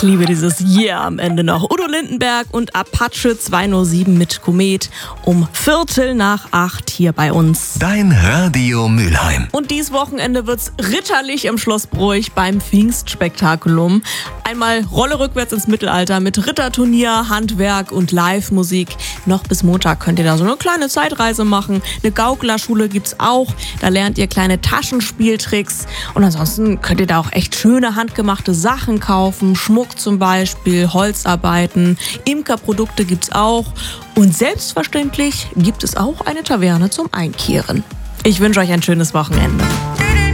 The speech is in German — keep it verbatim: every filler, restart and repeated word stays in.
Ich liebe dieses Yeah am Ende noch. Udo Lindenberg und Apache zweihundertsieben mit Komet um Viertel nach acht hier bei uns. Dein Radio Mülheim. Und dieses Wochenende wird's ritterlich im Schloss Bruch beim Pfingstspektakulum. Einmal Rolle rückwärts ins Mittelalter mit Ritterturnier, Handwerk und Live-Musik. Noch bis Montag könnt ihr da so eine kleine Zeitreise machen. Eine Gauklerschule gibt's auch. Da lernt ihr kleine Taschenspieltricks. Und ansonsten könnt ihr da auch echt schöne handgemachte Sachen kaufen. Schmuck zum Beispiel, Holzarbeiten, Imkerprodukte gibt's auch. Und selbstverständlich gibt es auch eine Taverne zum Einkehren. Ich wünsche euch ein schönes Wochenende.